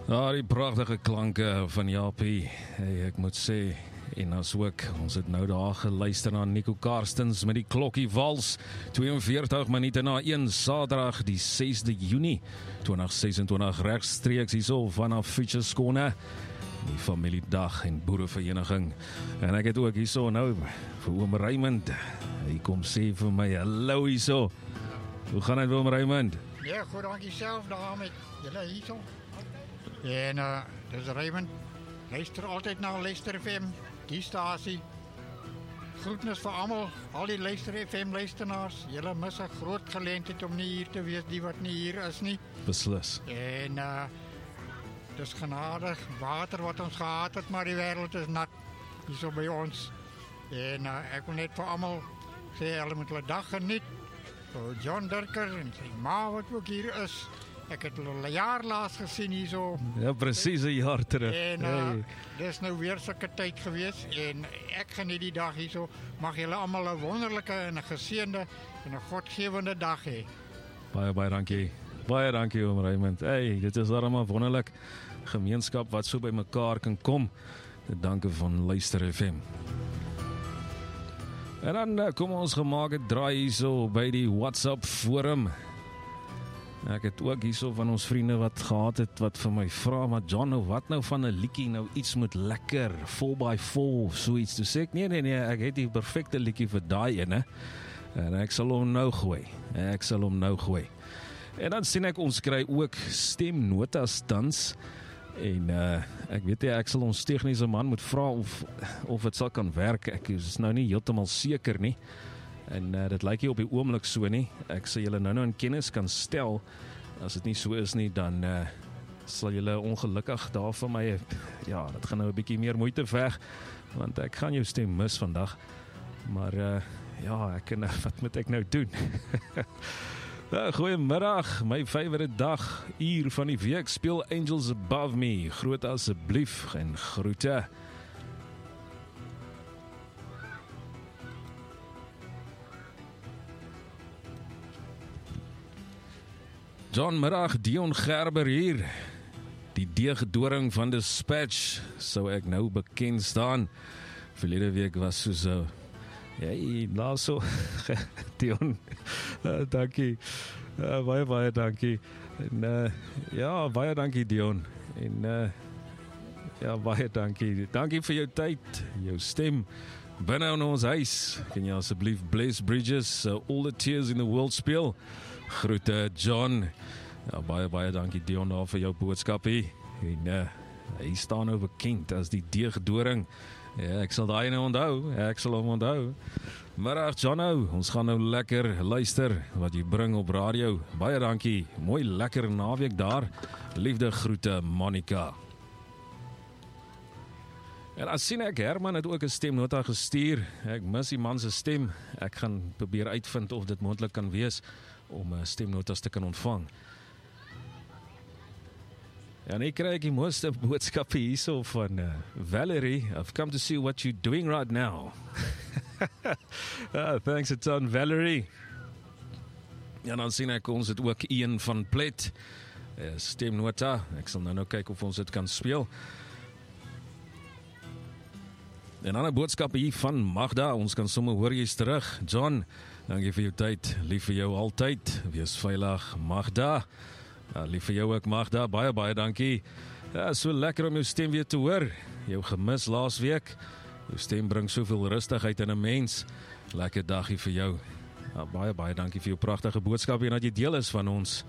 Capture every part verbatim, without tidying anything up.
Ah, die pragtige klanke van Japie. Hey, ek moet sê, en as ook, ons het nou daar geluister na Nico Karstens met die klokkie vals, tweeënveertig minute na een, Saterdag die sesde Junie twintig ses en twintig, regstreeks hierso vanaf Futures Corner, die familiedag en boerevereniging. En ek het ook hierso nou vir oom Raymond. Hy kom sê vir my, hallo hierso. Hoe gaan het oom Raymond? Ja, goed, dankie self daar met julle hierso. En uh, dis Raymond, luister altyd na Luister F M, die stasie. Groetnis vir almal, al die Luister F M luisteraars. Julle mis 'n groot geleentheid om nie hier te wees, die wat nie hier is nie. Beslis. En uh, dis genadig water wat ons gehad het, maar die wêreld is nat hierso by ons. En uh, ek wil net vir almal sê, hulle moet hulle dag geniet. Vir John Dirker en sy ma wat ook hier is. Ek het hulle 'n jaar laas gesien hierso. Ja, presies 'n jaar terug. En uh, Hey. dis nou weer sulke tyd gewees en ek geniet die dag hierso. Mag julle almal 'n wonderlike en 'n geseënde en 'n godgewende dag hê. Baie, baie dankie. Baie dankie oom Raymond. Hey, dit is darem 'n wonderlik gemeenskap wat so by mekaar kan kom. Dit dankie van Luister F M. En dan uh, kom ons gemaak het draai hierso by die WhatsApp forum. Ek het ook hierso van ons vriende wat gehad het wat vir my vra, maar John, nou wat nou van 'n liedjie, nou iets moet lekker, four by four, so iets. Toe sê ek, nee, nee, nee, ek het die perfekte liedjie vir daai ene, en ek sal hom nou gooi, ek sal hom nou gooi. En dan sien ek, ons kry ook stemnotas tans, en uh, ek weet nie, ek sal ons tegniese man moet vra of, of het sal kan werk, ek is nou nie heeltemal seker nie, en uh, dit lyk nie op die oomblik so nie. Ek sal julle nou nou in kennis kan stel. As dit nie so is nie, dan uh, sal julle ongelukkig daar vir my, ja, dit gaan nou 'n bietjie meer moeite verg, want ek gaan jou stem mis vandag. Maar uh, ja, ek kan, wat moet ek nou doen? Ja, goeiemiddag, my favourite dag, uur van die week, speel Angels Above Me, groet asseblief en groete. John, middag, Dion Gerber hier. Die deegdoring van Dispatch sou ek nou bekend staan. Verlede week was so so. Jy, nou so, Dion, uh, dankie, uh, baie, baie dankie. En, uh, ja, baie dankie Dion. En uh, ja, baie dankie. Dankie vir jou tyd, jou stem. Binne in ons huis, kan jy asseblief Bless Bridges, uh, All the Tears in the World speel. Groete John. Ja, baie baie dankie Dion daar vir jou boodskapie. En uh, hy staan nou bekend as die deegdoring. Ja, ek sal daai nou onthou. Ek sal hom onthou. Middag Johno, ons gaan nou lekker luister wat jy bring op radio. Baie dankie. Mooi lekker naweek daar. Liefde groete Monica. En dan sien ek, Herman het ook 'n stemnota gestuur. Ek mis die man se stem. Ek gaan probeer uitvind of dit moontlik kan wees om uh, stemnotas te kan ontvang. En ek kry ek die mooiste boodskappe hierso van uh, Valerie. I've come to see what you're doing right now. ah, thanks a ton, Valerie. En dan sien ek, ons het ook een van Plet. Uh, stemnota. Ek sal nou nou kyk of ons dit kan speel. En dan 'n boodskap hier van Magda, ons kan sommer hoor jy's terug. John, dankie vir jou tyd, lief vir jou altyd, wees veilig, Magda. Ja, lief vir jou ook Magda, baie baie dankie. Ja, so lekker om jou stem weer te hoor, jou gemis laas week. Jou stem bring soveel rustigheid in 'n mens. Lekker dagie vir jou. Ja, baie baie dankie vir jou pragtige boodskap en dat jy deel is van ons.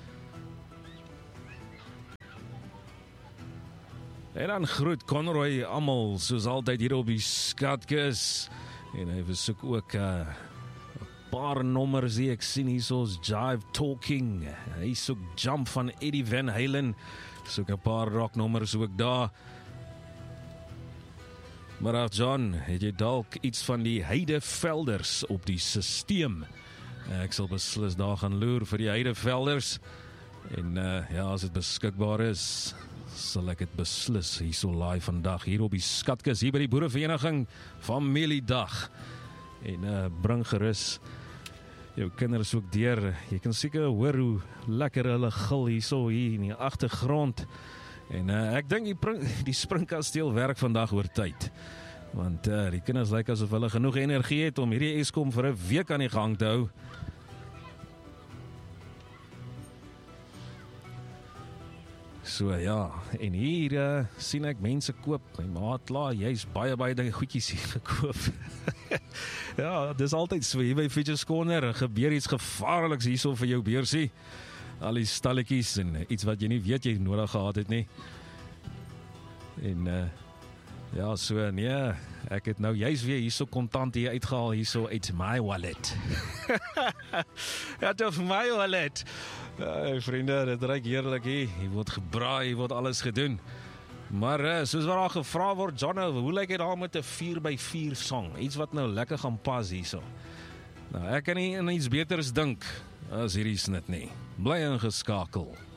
En dan groet Conroy almal, soos altyd hier op die Skatkis. En hy versoek ook 'n uh, paar nommers die ek sien hier soos Jive Talking. Hy soek Jump van Eddie Van Halen. Soek 'n paar rocknommers ook daar. Maar ach John, het jy dalk iets van die Heidevelders op die sisteem? Ek sal beslis daar gaan loer vir die Heidevelders. En uh, ja, as dit beskikbaar is, sal ek het beslis hier so live vandag, hier op die Skatkis, hier by die Boerevereniging, familiedag. En uh, bring gerus jou kinders ook deur. Jy kan seker hoor hoe lekker hulle gil hier so hier in die agtergrond. En uh, ek dink die, die springkasteel werk vandag oor tyd. Want uh, die kinders lyk asof hulle genoeg energie het om hierdie Eskom vir 'n week aan die gang te hou. So ja, en hier uh, sien ek mense koop. My maat klaar, jy's baie baie dinge goedjies hier gekoop. Ja, dis altyd so hier by Fidget Corner, gebeur iets gevaarliks hierso vir jou beursie. Al die stalletjies en iets wat jy nie weet jy nodig gehad het nie. En uh, ja, so nee, ek het nou juist weer hierso kontant hier uitgehaal, hierso uit my wallet. Ja, of my wallet. Ja, vriende, dit ruik heerlik hier. Hier word gebraai, hier word alles gedoen. Maar uh, soos wat daar gevra word, John, hoe lyk dit daar met 'n vier by vier song? Iets wat nou lekker gaan pas hierso. Nou, ek kan nie in iets beters dink as hierdie snit nie. Bly ingeskakel.